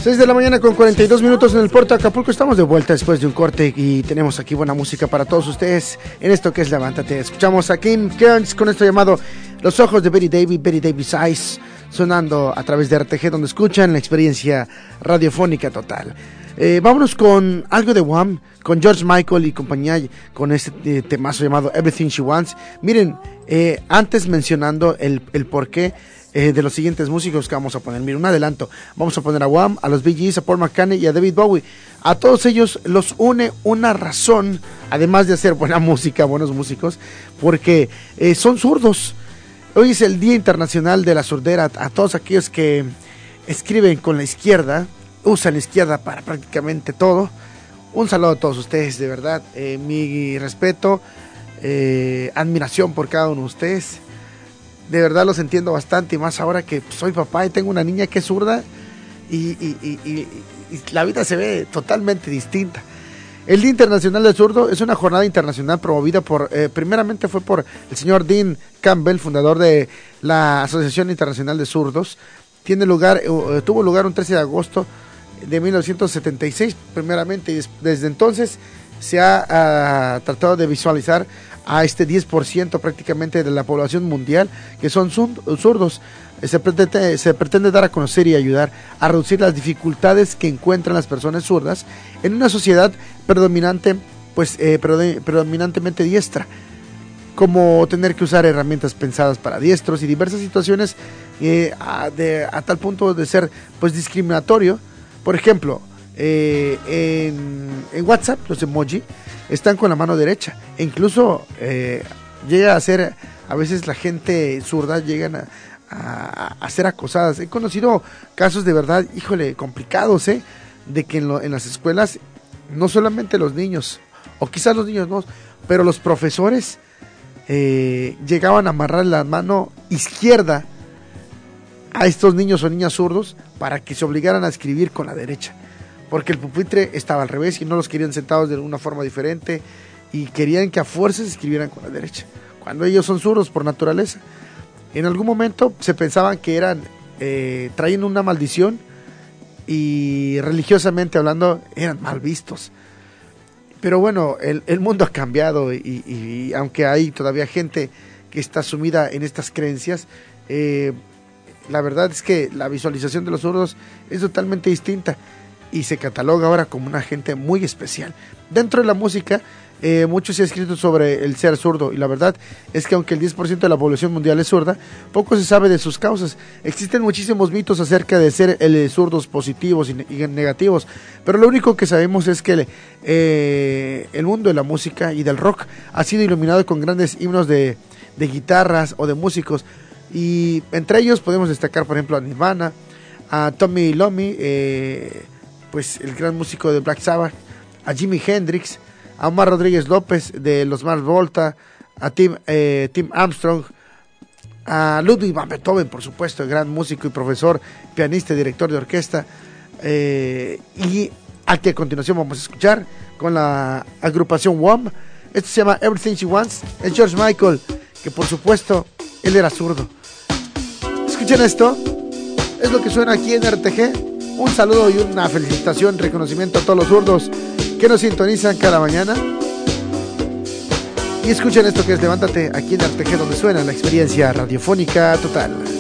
6 de la mañana con 42 minutos en el puerto de Acapulco. Estamos de vuelta después de un corte y tenemos aquí buena música para todos ustedes en esto que es Levántate. Escuchamos a Kim Kearns con esto llamado Los Ojos de Betty Davis Eyes, sonando a través de RTG, donde escuchan la experiencia radiofónica total. Vámonos con algo de Wham, con George Michael y compañía, con este temazo llamado Everything She Wants. Miren, antes mencionando el porqué de los siguientes músicos que vamos a poner. Mira, un adelanto. Vamos a poner a Wham, a los Bee Gees, a Paul McCartney y a David Bowie. A todos ellos los une una razón, además de hacer buena música, buenos músicos, porque son zurdos. Hoy es el Día Internacional de la Surdera. A todos aquellos que escriben con la izquierda, usan la izquierda para prácticamente todo. Un saludo a todos ustedes, de verdad. Mi respeto, admiración por cada uno de ustedes. De verdad los entiendo bastante, y más ahora que soy papá y tengo una niña que es zurda y la vida se ve totalmente distinta. El Día Internacional del Zurdo es una jornada internacional promovida por, primeramente fue por el señor Dean Campbell, fundador de la Asociación Internacional de Zurdos. Tuvo lugar un 13 de agosto de 1976 primeramente, y desde entonces se ha tratado de visualizar a este 10% prácticamente de la población mundial que son zurdos. Se pretende dar a conocer y ayudar a reducir las dificultades que encuentran las personas zurdas en una sociedad predominantemente diestra, como tener que usar herramientas pensadas para diestros y diversas situaciones a tal punto de ser pues discriminatorio. Por ejemplo, en WhatsApp los emoji están con la mano derecha, e incluso llega a ser, a veces la gente zurda llegan a ser acosadas. He conocido casos de verdad, híjole, complicados, de que en las escuelas, no solamente los niños, o quizás los niños no, pero los profesores llegaban a amarrar la mano izquierda a estos niños o niñas zurdos para que se obligaran a escribir con la derecha, porque el pupitre estaba al revés y no los querían sentados de una forma diferente y querían que a fuerzas escribieran con la derecha, cuando ellos son zurdos por naturaleza. En algún momento se pensaban que eran traían una maldición y religiosamente hablando eran mal vistos. Pero bueno, el mundo ha cambiado y aunque hay todavía gente que está sumida en estas creencias, la verdad es que la visualización de los zurdos es totalmente distinta y se cataloga ahora como una gente muy especial. Dentro de la música, mucho se ha escrito sobre el ser zurdo, y la verdad es que aunque el 10% de la población mundial es zurda, poco se sabe de sus causas. Existen muchísimos mitos acerca de ser zurdos positivos y negativos, pero lo único que sabemos es que el mundo de la música y del rock ha sido iluminado con grandes himnos de guitarras o de músicos, y entre ellos podemos destacar, por ejemplo, a Nirvana, a Tommy Iommi, pues el gran músico de Black Sabbath, a Jimi Hendrix, a Omar Rodríguez López de los Mars Volta, a Tim Armstrong, a Ludwig van Beethoven, por supuesto, el gran músico y profesor, pianista y director de orquesta, y al que a continuación vamos a escuchar con la agrupación Wham. Esto se llama Everything She Wants. Es George Michael, que por supuesto él era zurdo. Escuchen esto, es lo que suena aquí en RTG. Un saludo y una felicitación, reconocimiento a todos los zurdos que nos sintonizan cada mañana. Y escuchen esto que es Levántate aquí en RTG, donde suena la experiencia radiofónica total.